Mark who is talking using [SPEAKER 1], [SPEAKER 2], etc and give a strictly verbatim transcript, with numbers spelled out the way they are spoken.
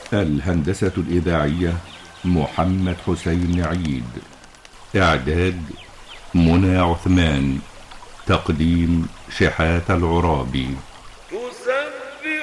[SPEAKER 1] الهندسة الإذاعية محمد حسين عيد. إعداد منى عثمان. تقديم شحات العرابي.